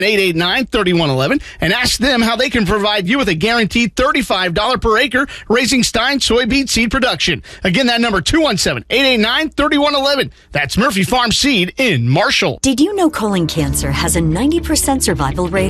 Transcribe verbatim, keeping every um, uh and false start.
eight eight nine, three one one one and ask them how they can provide you with a guaranteed thirty-five dollars per acre raising Stein soybean seed production. Again, that number, two one seven, eight eight nine, three one one one. That's Murphy Farm Seed in Marshall. Did you know colon cancer has a ninety percent survival rate?